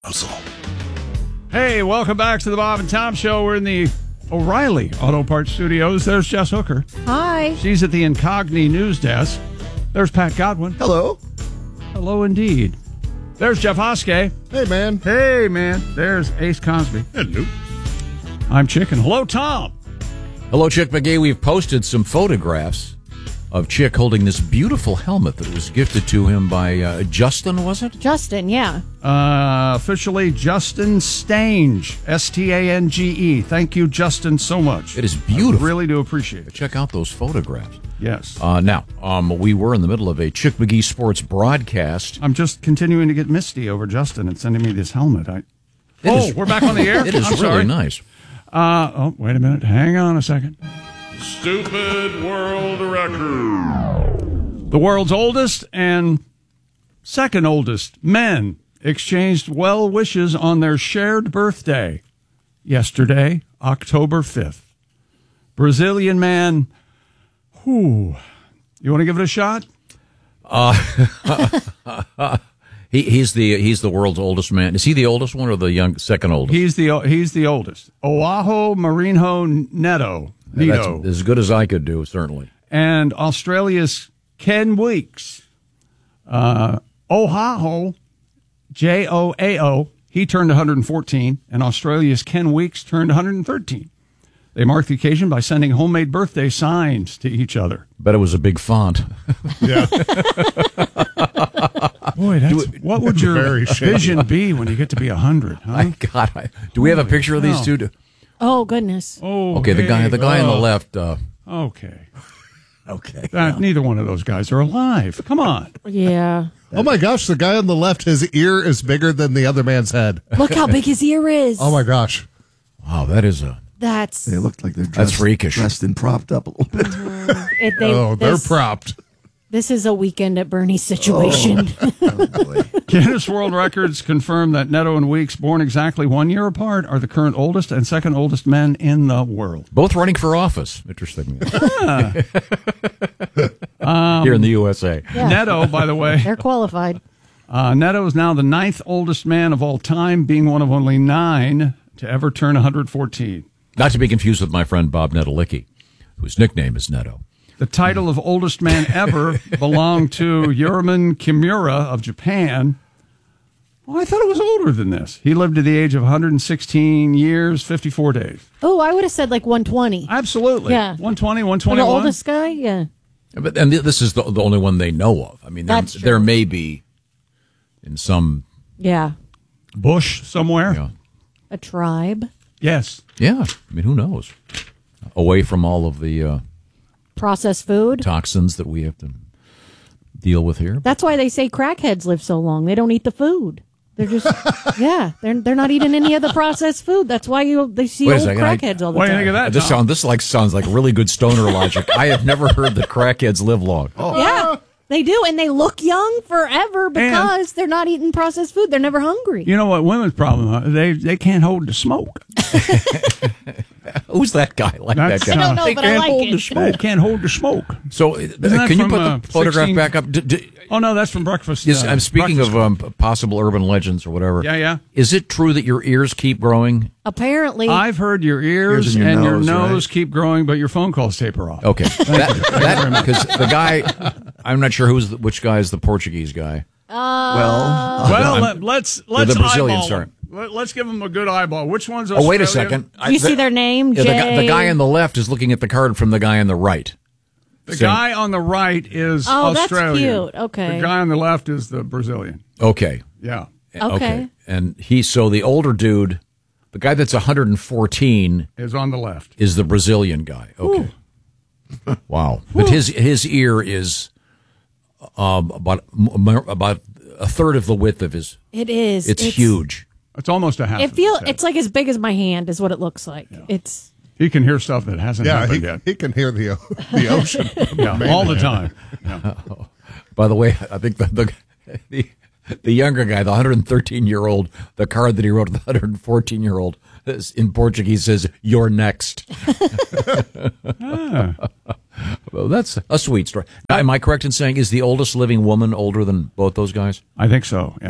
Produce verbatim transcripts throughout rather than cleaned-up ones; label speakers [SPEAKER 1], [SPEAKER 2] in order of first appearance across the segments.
[SPEAKER 1] Hey, welcome back to the Bob and Tom Show. We're in the O'Reilly Auto Parts Studios. There's Jess Hooker.
[SPEAKER 2] Hi.
[SPEAKER 1] She's at the Incogni News Desk. There's Pat Godwin.
[SPEAKER 3] Hello.
[SPEAKER 1] Hello, indeed. There's Jeff Hoskey.
[SPEAKER 3] Hey, man.
[SPEAKER 1] Hey, man. There's Ace Cosby.
[SPEAKER 3] Hello.
[SPEAKER 1] I'm Chicken. Hello, Tom.
[SPEAKER 4] Hello, Chick McGee. We've posted some photographs of Chick holding this beautiful helmet that was gifted to him by uh, Justin, was it?
[SPEAKER 2] Justin, yeah.
[SPEAKER 1] Uh, officially, Justin Stange. S T A N G E. Thank you, Justin, so much.
[SPEAKER 4] It is beautiful.
[SPEAKER 1] I really do appreciate it.
[SPEAKER 4] Check out those photographs.
[SPEAKER 1] Yes.
[SPEAKER 4] Uh, now, um, we were in the middle of a Chick McGee Sports broadcast.
[SPEAKER 1] I'm just continuing to get misty over Justin and sending me this helmet. I.
[SPEAKER 4] It
[SPEAKER 1] oh,
[SPEAKER 4] is-
[SPEAKER 1] we're back on the air?
[SPEAKER 4] It is
[SPEAKER 1] I'm
[SPEAKER 4] really
[SPEAKER 1] sorry.
[SPEAKER 4] nice.
[SPEAKER 1] Uh, oh, wait a minute. Hang on a second. Stupid world record. The world's oldest and second oldest men exchanged well wishes on their shared birthday yesterday, October fifth. Brazilian man, whew. You want to give it a shot?
[SPEAKER 4] Uh, he, he's the he's the world's oldest man. Is he the oldest one or the young second oldest?
[SPEAKER 1] He's the he's the oldest. Oahu Marinho Neto. Neto.
[SPEAKER 4] That's as good as I could do, certainly.
[SPEAKER 1] And Australia's Ken Weeks. Uh, Oahu, J O A O, he turned one hundred fourteen, and Australia's Ken Weeks turned one hundred thirteen. They marked the occasion by sending homemade birthday signs to each other.
[SPEAKER 4] Bet it was a big font.
[SPEAKER 3] Yeah.
[SPEAKER 1] Boy, that's, what would your
[SPEAKER 3] Very shady.
[SPEAKER 1] vision be when you get to be one hundred, huh?
[SPEAKER 4] I God, I, do we have a
[SPEAKER 1] Holy
[SPEAKER 4] picture of these
[SPEAKER 1] cow.
[SPEAKER 4] two?
[SPEAKER 2] Oh, goodness.
[SPEAKER 1] Oh,
[SPEAKER 4] Okay, the guy
[SPEAKER 1] hey,
[SPEAKER 4] the guy on the
[SPEAKER 1] oh,
[SPEAKER 4] left. Uh,
[SPEAKER 1] Okay.
[SPEAKER 4] okay.
[SPEAKER 1] That, neither one of those guys are alive. Come on.
[SPEAKER 2] Yeah.
[SPEAKER 3] Oh, my gosh. The guy on the left, his ear is bigger than the other man's head.
[SPEAKER 2] Look how big his ear is.
[SPEAKER 3] Oh, my gosh.
[SPEAKER 4] Wow, that is a.
[SPEAKER 2] That's.
[SPEAKER 5] They look like they're
[SPEAKER 4] That's
[SPEAKER 5] dressed,
[SPEAKER 4] freakish.
[SPEAKER 5] dressed and propped up a little bit.
[SPEAKER 2] It, they,
[SPEAKER 3] Oh, they're
[SPEAKER 2] this,
[SPEAKER 3] propped.
[SPEAKER 2] This is a weekend at Bernie's situation.
[SPEAKER 5] Oh, boy.
[SPEAKER 1] Guinness World Records confirmed that Neto and Weeks, born exactly one year apart, are the current oldest and second oldest men in the world.
[SPEAKER 4] Both running for office, interestingly. Here in the U S A.
[SPEAKER 2] Yeah.
[SPEAKER 1] Neto, by the way,
[SPEAKER 2] They're qualified.
[SPEAKER 1] uh, Neto is now the ninth oldest man of all time, being one of only nine to ever turn one hundred fourteen.
[SPEAKER 4] Not to be confused with my friend Bob Netalicki, whose nickname is Neto.
[SPEAKER 1] The title of oldest man ever belonged to Yuriman Kimura of Japan. Well, I thought it was older than this. He lived to the age of one hundred sixteen years, fifty-four days.
[SPEAKER 2] Oh, I would have said like one twenty.
[SPEAKER 1] Absolutely.
[SPEAKER 2] Yeah.
[SPEAKER 1] one twenty, one
[SPEAKER 2] For the
[SPEAKER 1] twenty-one.
[SPEAKER 2] oldest guy? Yeah.
[SPEAKER 4] But and this is the, the only one they know of. I mean, there,
[SPEAKER 2] That's true.
[SPEAKER 4] there may be in some.
[SPEAKER 2] Yeah.
[SPEAKER 1] Bush somewhere.
[SPEAKER 4] You know,
[SPEAKER 2] A tribe.
[SPEAKER 1] Yes.
[SPEAKER 4] yeah, I mean, who knows? Away from all of the uh,
[SPEAKER 2] Processed food.
[SPEAKER 4] toxins that we have to deal with here.
[SPEAKER 2] That's why they say crackheads live so long. They don't eat the food. They're just, yeah, they're they're not eating any of the processed food. That's why you they see
[SPEAKER 4] Wait a
[SPEAKER 2] old
[SPEAKER 4] second, I-
[SPEAKER 2] crackheads all the
[SPEAKER 1] What do you
[SPEAKER 2] time.
[SPEAKER 1] think of that?
[SPEAKER 4] This
[SPEAKER 1] Tom?
[SPEAKER 4] sound this like sounds like really good stoner logic. I have never heard that crackheads live long.
[SPEAKER 2] Yeah, they do, and they look young forever because they're not eating processed food. They're never hungry.
[SPEAKER 1] You know what women's problem are? They they can't hold the smoke.
[SPEAKER 4] Who's that guy? Like
[SPEAKER 1] That's-
[SPEAKER 4] that guy?
[SPEAKER 2] I don't know,
[SPEAKER 1] They
[SPEAKER 2] but I
[SPEAKER 1] can't
[SPEAKER 2] like
[SPEAKER 1] hold
[SPEAKER 2] it.
[SPEAKER 1] the smoke. They can't hold the smoke.
[SPEAKER 4] So, uh,
[SPEAKER 1] that
[SPEAKER 4] can you
[SPEAKER 1] from,
[SPEAKER 4] put
[SPEAKER 1] uh,
[SPEAKER 4] the photograph
[SPEAKER 1] sixteen
[SPEAKER 4] back up? D- d-
[SPEAKER 1] Oh no, that's from breakfast.
[SPEAKER 4] Yes,
[SPEAKER 1] uh,
[SPEAKER 4] I'm speaking
[SPEAKER 1] Breakfast
[SPEAKER 4] of um, possible urban legends or whatever.
[SPEAKER 1] Yeah, yeah.
[SPEAKER 4] Is it true that your ears keep growing?
[SPEAKER 2] Apparently,
[SPEAKER 1] I've heard your ears,
[SPEAKER 5] Ears and
[SPEAKER 1] and
[SPEAKER 5] your
[SPEAKER 1] your
[SPEAKER 5] nose,
[SPEAKER 1] nose
[SPEAKER 5] right?
[SPEAKER 1] keep growing, but your phone calls taper off.
[SPEAKER 4] Okay, that because the guy, I'm not sure who's the, which guy is the Portuguese guy.
[SPEAKER 5] Well,
[SPEAKER 1] Well,
[SPEAKER 4] I'm-
[SPEAKER 1] let, let's let's
[SPEAKER 4] the Brazilian,
[SPEAKER 1] eyeball
[SPEAKER 4] sorry.
[SPEAKER 1] them. Let, let's give them a good eyeball. Which one's
[SPEAKER 4] Oh, wait a
[SPEAKER 1] Australian?
[SPEAKER 4] second.
[SPEAKER 2] do you see their name?
[SPEAKER 4] Yeah, the, guy, the
[SPEAKER 2] Jay?
[SPEAKER 4] guy on the left is looking at the card from the guy on the right.
[SPEAKER 1] The
[SPEAKER 4] Same.
[SPEAKER 1] guy on the right is
[SPEAKER 2] Oh, that's
[SPEAKER 1] Australian.
[SPEAKER 2] cute. Okay.
[SPEAKER 1] The guy on the left is the Brazilian.
[SPEAKER 4] Okay.
[SPEAKER 1] Yeah.
[SPEAKER 2] Okay.
[SPEAKER 4] And he, so the older dude, the guy that's one hundred fourteen
[SPEAKER 1] Is on the left.
[SPEAKER 4] is the Brazilian guy. Okay. Wow. But his his ear is um, about m- about a third of the width of his.
[SPEAKER 2] It is.
[SPEAKER 4] It's, huge.
[SPEAKER 1] It's almost a half.
[SPEAKER 2] It
[SPEAKER 1] of
[SPEAKER 2] feel
[SPEAKER 1] his head.
[SPEAKER 2] it's like as big as my hand is what it looks like. It's
[SPEAKER 1] He can hear stuff that hasn't
[SPEAKER 3] Yeah,
[SPEAKER 1] happened
[SPEAKER 3] he,
[SPEAKER 1] yet.
[SPEAKER 3] he can hear the o- the ocean.
[SPEAKER 1] Yeah, all the time. Yeah.
[SPEAKER 4] By the way, I think the the the, the younger guy, the one hundred thirteen year old, the card that he wrote to the one hundred fourteen year old in Portuguese says, "You're next."
[SPEAKER 1] Ah.
[SPEAKER 4] Well, that's a sweet story. Now, am I correct in saying is the oldest living woman older than both those guys?
[SPEAKER 1] I think so. Yeah.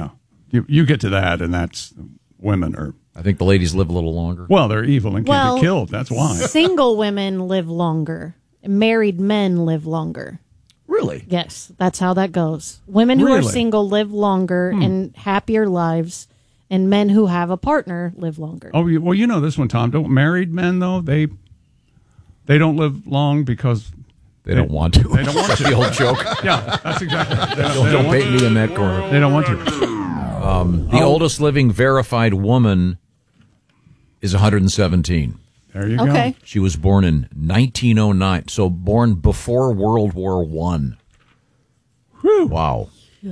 [SPEAKER 1] you, you get to that, and that's women are.
[SPEAKER 4] I think the ladies live a little longer.
[SPEAKER 1] Well, they're evil and can't
[SPEAKER 2] Well,
[SPEAKER 1] be killed. That's why.
[SPEAKER 2] Single women live longer. Married men live longer.
[SPEAKER 5] Really?
[SPEAKER 2] Yes, that's how that goes. Women who are
[SPEAKER 1] Really?
[SPEAKER 2] single live longer and happier lives, and men who have a partner live longer.
[SPEAKER 1] Oh, you- well, you know this one, Tom. Don't married men though they they don't live long because
[SPEAKER 4] They don't want to.
[SPEAKER 1] They don't want
[SPEAKER 4] That's
[SPEAKER 1] to.
[SPEAKER 4] the old joke.
[SPEAKER 1] yeah, that's exactly. They don't,
[SPEAKER 4] Don't,
[SPEAKER 1] they
[SPEAKER 4] don't
[SPEAKER 1] want
[SPEAKER 4] paint me in that corner.
[SPEAKER 1] to. They don't want to.
[SPEAKER 4] The oldest living verified woman is one hundred seventeen.
[SPEAKER 1] There you
[SPEAKER 2] Okay.
[SPEAKER 1] go.
[SPEAKER 4] She was born in nineteen oh nine, so born before World War One. Wow.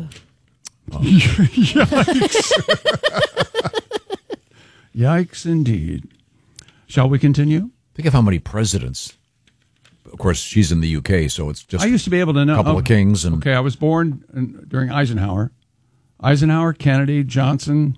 [SPEAKER 1] Yikes, indeed. Shall we continue?
[SPEAKER 4] Think of how many presidents. Of course, she's in the U K, so it's just
[SPEAKER 1] I used to be able to know.
[SPEAKER 4] a couple
[SPEAKER 1] oh,
[SPEAKER 4] of kings. And
[SPEAKER 1] Okay, I was born in, during Eisenhower. Eisenhower, Kennedy, Johnson,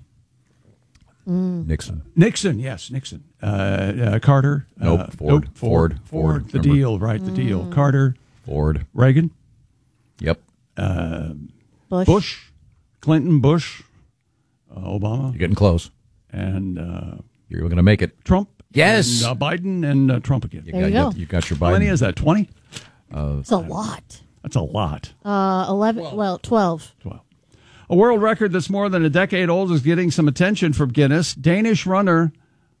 [SPEAKER 4] Nixon.
[SPEAKER 1] Nixon. Yes, Nixon. Uh, uh, Carter.
[SPEAKER 4] Nope,
[SPEAKER 1] uh,
[SPEAKER 4] Ford,
[SPEAKER 1] nope,
[SPEAKER 4] Ford,
[SPEAKER 1] Ford.
[SPEAKER 4] Ford,
[SPEAKER 1] The
[SPEAKER 4] remember?
[SPEAKER 1] deal, right? The deal. Carter,
[SPEAKER 4] Ford.
[SPEAKER 1] Reagan,
[SPEAKER 4] Yep.
[SPEAKER 2] Bush.
[SPEAKER 1] Bush, Clinton, Bush, uh, Obama,
[SPEAKER 4] You're getting close.
[SPEAKER 1] and uh,
[SPEAKER 4] You're going to make it.
[SPEAKER 1] Trump.
[SPEAKER 4] Yes.
[SPEAKER 1] And, uh, Biden and uh, Trump again.
[SPEAKER 4] You
[SPEAKER 2] There
[SPEAKER 4] got,
[SPEAKER 2] you go.
[SPEAKER 4] You got your
[SPEAKER 1] How many
[SPEAKER 4] Biden.
[SPEAKER 1] is that? twenty?
[SPEAKER 2] It's a lot.
[SPEAKER 1] That's a lot.
[SPEAKER 2] Uh, eleven. Well, twelve.
[SPEAKER 1] twelve. A world record that's more than a decade old is getting some attention from Guinness. Danish runner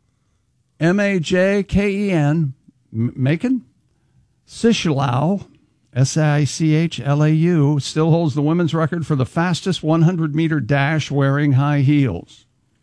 [SPEAKER 1] M A J K E N, Maken Sichalau, S I C H L A U, still holds the women's record for the fastest one hundred meter dash wearing high heels.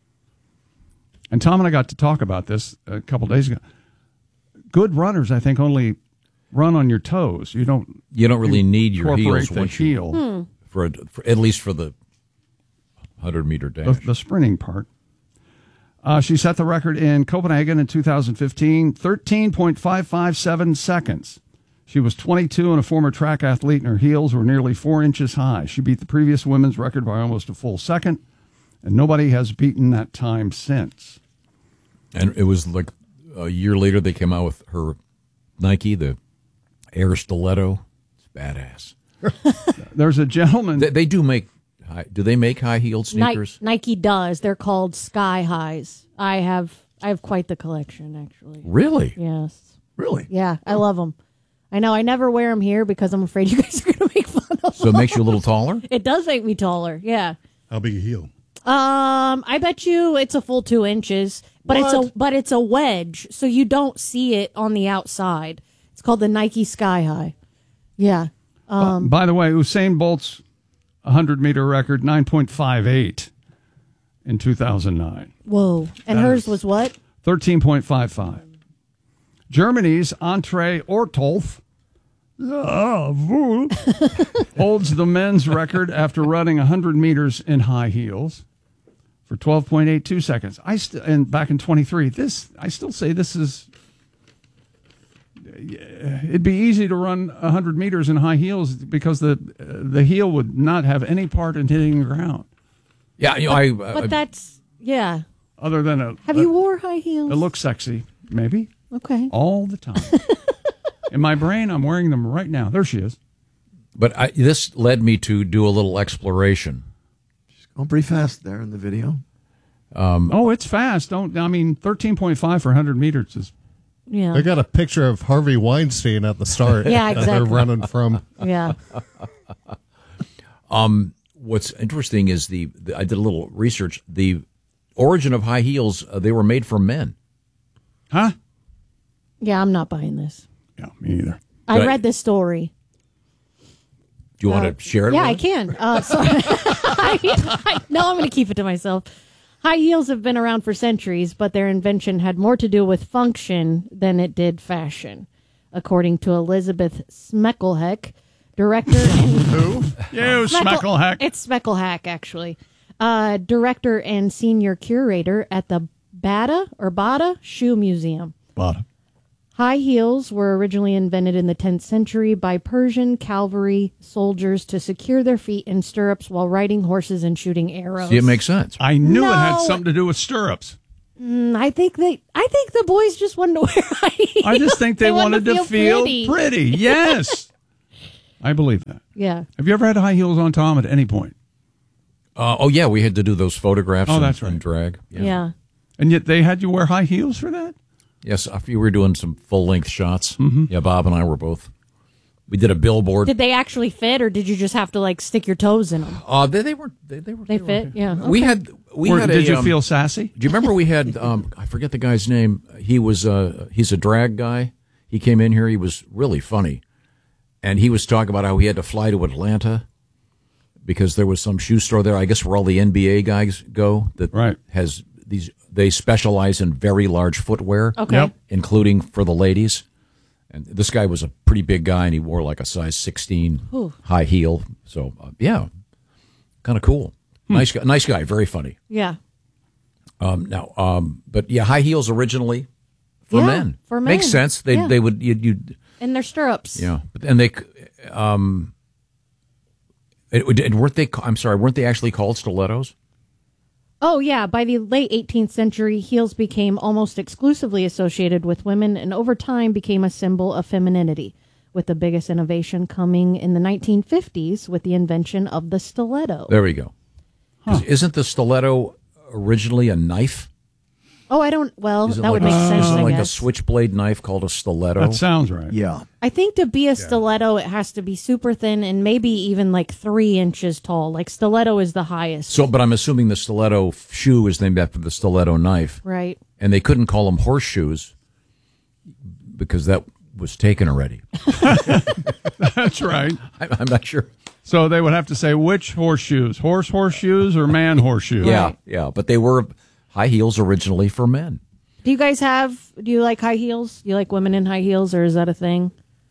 [SPEAKER 1] And Tom and I got to talk about this a couple days ago. Good runners, I think, only run on your toes. You don't
[SPEAKER 4] You don't really need your
[SPEAKER 1] incorporate
[SPEAKER 4] heels
[SPEAKER 1] the
[SPEAKER 4] once you,
[SPEAKER 1] heel.
[SPEAKER 4] for, a, for at least for the hundred meter
[SPEAKER 1] the,
[SPEAKER 4] dash.
[SPEAKER 1] the sprinting part. Uh, she set the record in Copenhagen in two thousand fifteen, thirteen point five five seven seconds. She was twenty-two and a former track athlete, and her heels were nearly four inches high. She beat the previous women's record by almost a full second, and nobody has beaten that time since.
[SPEAKER 4] And it was like a year later they came out with her Nike, the Air Stiletto. It's badass.
[SPEAKER 1] There's a gentleman.
[SPEAKER 4] They, they do make high, do they make high heeled
[SPEAKER 2] Ni-
[SPEAKER 4] sneakers?
[SPEAKER 2] Nike does. They're called Sky Highs. I have. I have quite the collection, actually.
[SPEAKER 4] Really?
[SPEAKER 2] Yes.
[SPEAKER 5] Really?
[SPEAKER 2] Yeah, I love them. I know. I never wear them here because I'm afraid you guys are going to make fun of
[SPEAKER 4] So it makes you a little taller?
[SPEAKER 2] It does make me taller. Yeah.
[SPEAKER 3] How big a heel?
[SPEAKER 2] Um, I bet you it's a full two inches, but it's a but it's a wedge, so you don't see it on the outside. It's called the Nike Sky High. Yeah. Um,
[SPEAKER 1] By the way, Usain Bolt's one hundred meter record, nine point five eight in two thousand nine.
[SPEAKER 2] Whoa. And
[SPEAKER 1] That
[SPEAKER 2] hers
[SPEAKER 1] is-
[SPEAKER 2] was what?
[SPEAKER 1] thirteen point five five. Germany's Andre Ortolf ah, wool, holds the men's record after running one hundred meters in high heels for twelve point eight two seconds. I st- and back in twenty-three, this I still say this is it'd be easy to run one hundred meters in high heels because the uh, the heel would not have any part in hitting the ground
[SPEAKER 4] Yeah, you know, I,
[SPEAKER 2] But
[SPEAKER 4] I
[SPEAKER 2] that's yeah.
[SPEAKER 1] other than a
[SPEAKER 2] Have
[SPEAKER 1] a,
[SPEAKER 2] you wore high heels?
[SPEAKER 1] it looks sexy maybe.
[SPEAKER 2] Okay.
[SPEAKER 1] All the time. In my brain, I'm wearing them right now. There she is.
[SPEAKER 4] but I, this led me to do a little exploration.
[SPEAKER 5] Going pretty fast there in the video.
[SPEAKER 1] Oh, it's fast. Don't I mean thirteen point five for one hundred meters is
[SPEAKER 2] Yeah.
[SPEAKER 3] They got a picture of Harvey Weinstein at the start.
[SPEAKER 2] Yeah,
[SPEAKER 3] that they're
[SPEAKER 2] exactly.
[SPEAKER 3] running from.
[SPEAKER 2] Yeah.
[SPEAKER 4] What's interesting is the, the I did a little research. The origin of high heels, uh, they were made for men.
[SPEAKER 1] Huh?
[SPEAKER 2] Yeah, I'm not buying this.
[SPEAKER 1] Yeah, me either.
[SPEAKER 2] I
[SPEAKER 4] Right.
[SPEAKER 2] read this story.
[SPEAKER 4] Do you want to share it?
[SPEAKER 2] Yeah,
[SPEAKER 4] with
[SPEAKER 2] I
[SPEAKER 4] us?
[SPEAKER 2] can. Uh, sorry. I, I, no, I'm going to keep it to myself. High heels have been around for centuries, but their invention had more to do with function than it did fashion, according to Elizabeth Smeckelheck, director and
[SPEAKER 1] You Smecklehack.
[SPEAKER 2] It's Smeckelhack, actually. Uh, director and senior curator at the Bata or Bata Shoe Museum.
[SPEAKER 1] Bottom.
[SPEAKER 2] High heels were originally invented in the tenth century by Persian cavalry soldiers to secure their feet in stirrups while riding horses and shooting arrows.
[SPEAKER 4] See, it makes sense.
[SPEAKER 1] I knew it had
[SPEAKER 2] No.
[SPEAKER 1] something to do with stirrups.
[SPEAKER 2] Mm, I think they. I think the boys just wanted to wear high heels.
[SPEAKER 1] I just think they, wanted, to feel,
[SPEAKER 2] pretty.
[SPEAKER 1] pretty. Yes. I believe that.
[SPEAKER 2] Yeah.
[SPEAKER 1] Have you ever had high heels on, Tom, at any point?
[SPEAKER 4] Uh, oh, yeah, we had to do those photographs
[SPEAKER 1] Oh,
[SPEAKER 4] and,
[SPEAKER 1] that's right.
[SPEAKER 4] and drag. Yeah.
[SPEAKER 2] Yeah.
[SPEAKER 1] And yet they had you wear high heels for that?
[SPEAKER 4] Yes, we were doing some full-length shots. Mm-hmm. Yeah, Bob and I were both. We did a billboard.
[SPEAKER 2] Did they actually fit, or did you just have to like stick your toes in them?
[SPEAKER 4] Uh, they, they weren't. They, they were.
[SPEAKER 2] They
[SPEAKER 4] were
[SPEAKER 2] fit,
[SPEAKER 4] okay.
[SPEAKER 2] yeah.
[SPEAKER 4] We
[SPEAKER 2] okay.
[SPEAKER 4] had. We
[SPEAKER 1] Or
[SPEAKER 4] had.
[SPEAKER 1] did
[SPEAKER 4] a,
[SPEAKER 1] you
[SPEAKER 4] um,
[SPEAKER 1] feel sassy?
[SPEAKER 4] Do you remember we had? Um, I forget the guy's name. He was. Uh, he's a drag guy. He came in here. He was really funny, and he was talking about how he had to fly to Atlanta because there was some shoe store there. I guess where all the N B A guys go. That
[SPEAKER 1] Right.
[SPEAKER 4] has these. They specialize in very large footwear.
[SPEAKER 2] Okay.
[SPEAKER 1] Yep.
[SPEAKER 4] Including for the ladies. And this guy was a pretty big guy, and he wore like a size sixteen
[SPEAKER 2] Ooh.
[SPEAKER 4] high heel. So uh, yeah, kind of cool.
[SPEAKER 1] Hmm.
[SPEAKER 4] Nice guy. Nice guy. Very funny.
[SPEAKER 2] Yeah.
[SPEAKER 4] Um, now, um, but yeah, high heels originally for
[SPEAKER 2] Yeah,
[SPEAKER 4] men.
[SPEAKER 2] for
[SPEAKER 4] Makes
[SPEAKER 2] men.
[SPEAKER 4] sense. They
[SPEAKER 2] Yeah.
[SPEAKER 4] they would you you
[SPEAKER 2] And their stirrups.
[SPEAKER 4] yeah. But and they um, it, it, weren't they? I'm sorry, weren't they actually called stilettos?
[SPEAKER 2] Oh, yeah. By the late eighteenth century, heels became almost exclusively associated with women and over time became a symbol of femininity, with the biggest innovation coming in the nineteen fifties with the invention of the stiletto.
[SPEAKER 4] There we go. 'Cause Isn't the stiletto originally a knife?
[SPEAKER 2] Oh, I don't. Well,
[SPEAKER 4] Isn't
[SPEAKER 2] that would
[SPEAKER 4] like
[SPEAKER 2] make
[SPEAKER 4] a,
[SPEAKER 2] sense,
[SPEAKER 4] Isn't
[SPEAKER 2] I
[SPEAKER 4] like a
[SPEAKER 2] guess.
[SPEAKER 4] switchblade knife called a stiletto?
[SPEAKER 1] That sounds right.
[SPEAKER 5] Yeah.
[SPEAKER 2] I think to be a stiletto, it has to be super thin and maybe even like three inches tall. Like stiletto is the highest.
[SPEAKER 4] So, but I'm assuming the stiletto shoe is named after the stiletto knife.
[SPEAKER 2] Right.
[SPEAKER 4] And they couldn't call them horseshoes because that was taken already.
[SPEAKER 1] That's right.
[SPEAKER 4] I'm, I'm not sure.
[SPEAKER 1] So they would have to say which horseshoes, horse horseshoes or man horseshoes?
[SPEAKER 4] Yeah,
[SPEAKER 2] Right.
[SPEAKER 4] yeah. But they were high heels originally for men.
[SPEAKER 2] Do you guys have, do you like high heels? Do you like women in high heels, or is that a thing?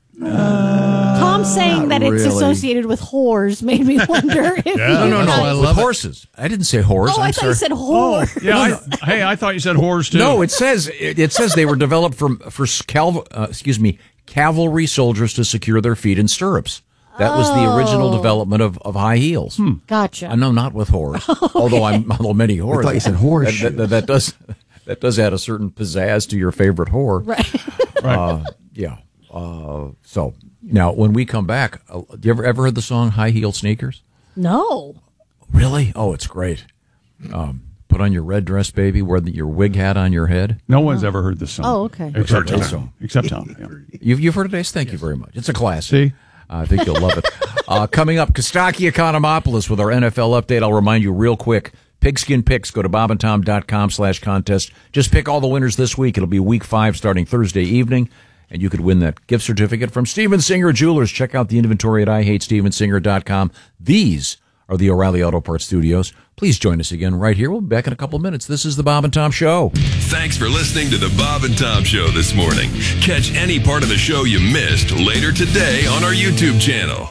[SPEAKER 2] Uh, Tom saying that it's
[SPEAKER 5] really.
[SPEAKER 2] associated with whores made me wonder if
[SPEAKER 1] Yeah.
[SPEAKER 2] you
[SPEAKER 1] No, no, no,
[SPEAKER 2] guys-
[SPEAKER 3] I
[SPEAKER 4] With
[SPEAKER 3] love it.
[SPEAKER 4] horses. I didn't say horse.
[SPEAKER 2] Oh,
[SPEAKER 4] I'm
[SPEAKER 2] I thought
[SPEAKER 4] sorry.
[SPEAKER 2] you said whore.
[SPEAKER 1] Yeah. I, hey, I thought you said horse too.
[SPEAKER 4] No, it says it, it says they were developed from for calv, uh, excuse me cavalry soldiers to secure their feet in stirrups. That was the original
[SPEAKER 2] Oh.
[SPEAKER 4] development of, of high heels.
[SPEAKER 2] Gotcha.
[SPEAKER 4] Uh, no, not with horse. Although I'm although many whores.
[SPEAKER 5] thought you said horse
[SPEAKER 4] That, that, that does that does add a certain pizzazz to your favorite whore.
[SPEAKER 2] Right.
[SPEAKER 4] Uh, yeah. Uh, so now when we come back, uh, do you ever ever heard the song "High Heel Sneakers"?
[SPEAKER 2] No.
[SPEAKER 4] Really? Oh, it's great. Um, put on your red dress, baby. Wear the, your wig hat on your head.
[SPEAKER 1] No one's ever heard this song.
[SPEAKER 2] Oh, okay.
[SPEAKER 1] Except
[SPEAKER 4] Heard this
[SPEAKER 1] Tom. Except Tom. Yeah.
[SPEAKER 4] You've you've heard it, Ace? Thank you very much. It's a classic.
[SPEAKER 1] See?
[SPEAKER 4] I think you'll love it. Uh, coming up, Kostaki Economopoulos with our N F L update. I'll remind you real quick. Pigskin Picks. Go to bobandtom.com slash contest. Just pick all the winners this week. It'll be week five starting Thursday evening. And you could win that gift certificate from Steven Singer Jewelers. Check out the inventory at I hate steven singer dot com. These are the O'Reilly Auto Parts Studios. Please join us again right here. We'll be back in a couple of minutes. This is the Bob and Tom Show.
[SPEAKER 6] Thanks for listening to the Bob and Tom Show this morning. Catch any part of the show you missed later today on our YouTube channel.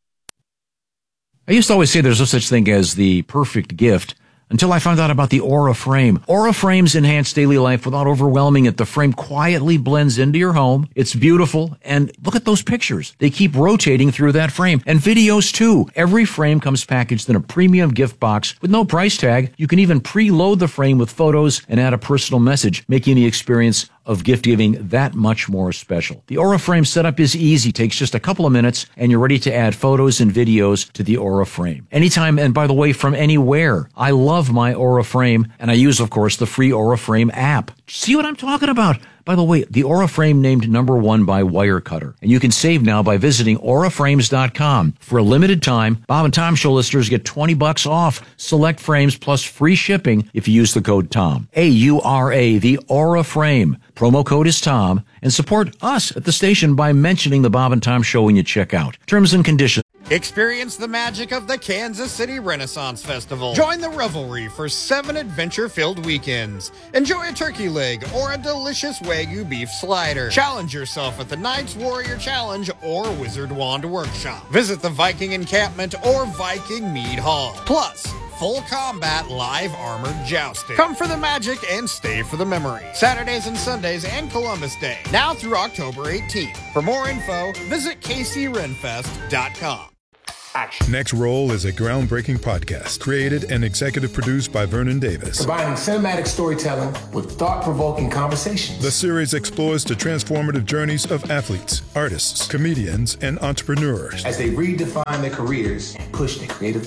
[SPEAKER 4] I used to always say there's no such thing as the perfect gift until I found out about the Aura Frame. Aura Frames enhance daily life without overwhelming it. The frame quietly blends into your home. It's beautiful. And look at those pictures. They keep rotating through that frame. And videos, too. Every frame comes packaged in a premium gift box with no price tag. You can even preload the frame with photos and add a personal message, making the experience of gift giving that much more special. The Aura Frame setup is easy, takes just a couple of minutes, and you're ready to add photos and videos to the Aura Frame. Anytime, and by the way, from anywhere. I love my Aura Frame, and I use, of course, the free Aura Frame app. See what I'm talking about? By the way, the Aura Frame named number one by Wirecutter. And you can save now by visiting aura frames dot com. For a limited time, Bob and Tom Show listeners get twenty bucks off select frames plus free shipping if you use the code TOM. A U R A, the Aura Frame. Promo code is TOM. And support us at the station by mentioning the Bob and Tom Show when you check out. Terms and conditions.
[SPEAKER 7] Experience the magic of the Kansas City Renaissance Festival. Join the revelry for seven adventure-filled weekends. Enjoy a turkey leg or a delicious Wagyu beef slider. Challenge yourself at the Knights Warrior Challenge or Wizard Wand Workshop. Visit the Viking Encampment or Viking Mead Hall. Plus, full combat live armored jousting. Come for the magic and stay for the memory. Saturdays and Sundays and Columbus Day. Now through October eighteenth. For more info, visit k c renfest dot com.
[SPEAKER 8] Action. Next Roll is a groundbreaking podcast created and executive produced by Vernon Davis.
[SPEAKER 9] Combining cinematic storytelling with thought-provoking conversations.
[SPEAKER 8] The series explores the transformative journeys of athletes, artists, comedians, and entrepreneurs
[SPEAKER 9] as they redefine their careers and push their creative boundaries.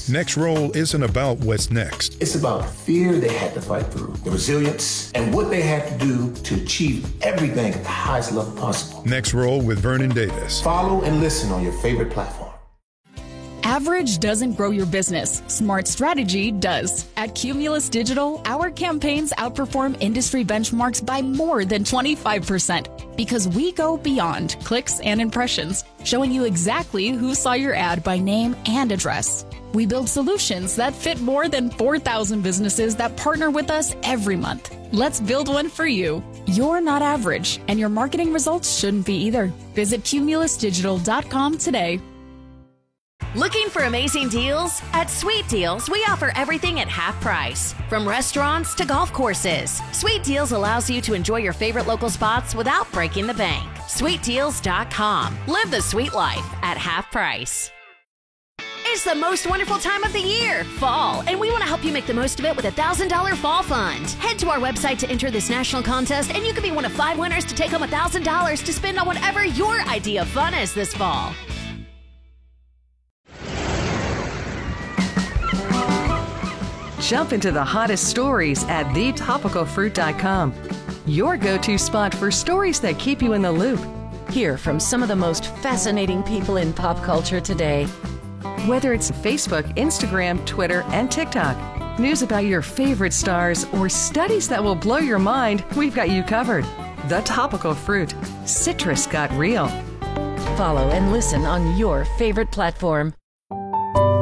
[SPEAKER 8] Next Roll isn't about what's next.
[SPEAKER 9] It's about fear they had to fight through, the resilience, and what they had to do to achieve everything at the highest level possible.
[SPEAKER 8] Next Roll with Vernon Davis.
[SPEAKER 9] Follow and listen on your favorite platform.
[SPEAKER 10] Average doesn't grow your business. Smart strategy does. At Cumulus Digital, our campaigns outperform industry benchmarks by more than twenty-five percent because we go beyond clicks and impressions, showing you exactly who saw your ad by name and address. We build solutions that fit more than four thousand businesses that partner with us every month. Let's build one for you. You're not average, and your marketing results shouldn't be either. Visit cumulus digital dot com today.
[SPEAKER 11] Looking for amazing deals? At Sweet Deals, we offer everything at half price. From restaurants to golf courses, Sweet Deals allows you to enjoy your favorite local spots without breaking the bank. sweet deals dot com. Live the sweet life at half price. It's the most wonderful time of the year, fall, and we want to help you make the most of it with a one thousand dollars Fall Fund. Head to our website to enter this national contest, and you can be one of five winners to take home one thousand dollars to spend on whatever your idea of fun is this fall.
[SPEAKER 12] Jump into the hottest stories at the topical fruit dot com. Your go-to spot for stories that keep you in the loop.
[SPEAKER 13] Hear from some of the most fascinating people in pop culture today.
[SPEAKER 12] Whether it's Facebook, Instagram, Twitter, and TikTok, news about your favorite stars, or studies that will blow your mind, we've got you covered. The Topical Fruit. Citrus got real.
[SPEAKER 13] Follow and listen on your favorite platform.